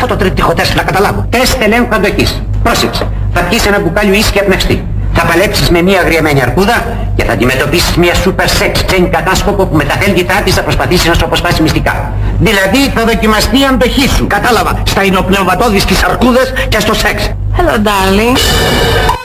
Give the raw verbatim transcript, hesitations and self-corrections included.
το τρίπτυχο τεστ να καταλάβω. Τεστ ελέγχου αντοχής. Πρόσεξε. Θα πιεις ένα μπουκάλι ουίσκι απνευστή. Θα παλέψεις με μια αγριεμένη αρκούδα και θα αντιμετωπίσεις μια super sex chain κατάσκοπο που με τα θέλγητά της θα προσπαθήσει να σου αποσπάσει μυστικά. Δηλαδή θα δοκιμαστεί η αντοχή σου. Κατάλαβα. Στα υνοπνευματώδεις της αρκούδας και στο σεξ. Hello, darling.